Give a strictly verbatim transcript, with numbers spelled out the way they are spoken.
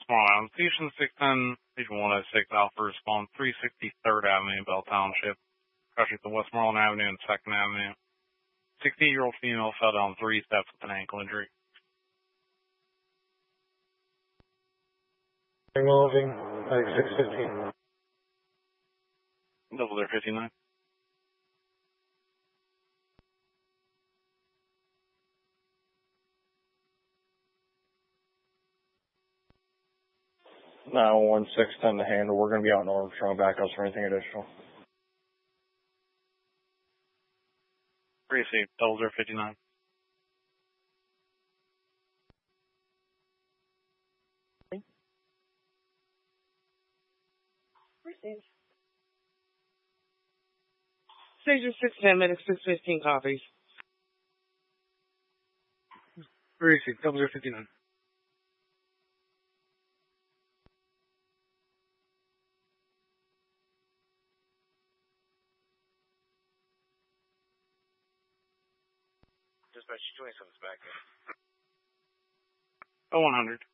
Small Island Station six ten, Station one oh six Alpha Response, three sixty-third Avenue, Bell Township. Crashing to Westmoreland Avenue and second Avenue. sixty-year-old female fell down three steps with an ankle injury. Moving, like six fifteen. Double zero fifty-nine. nine one six ten to handle. We're going to be out in Armstrong backups for anything additional. Received. Double zero fifty-nine. Received. Station six ten minutes, six fifteen copies. Received. Double zero fifty-nine. Dispatch twenty-seven's back in. Oh one hundred.